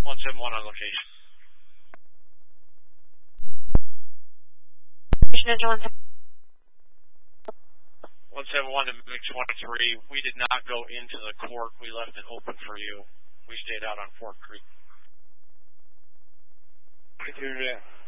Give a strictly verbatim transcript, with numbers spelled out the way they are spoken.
one seven one on location. one seven one to Mix one three. We did not go into the court. We left it open for you. We stayed out on Fort Creek. Computer,